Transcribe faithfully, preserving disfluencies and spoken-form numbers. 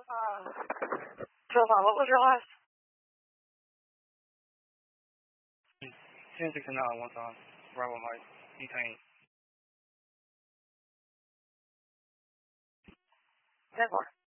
Uh, Philip, what was your last? ten sixty-nine one time. Bravo Mike. Detained. ten four.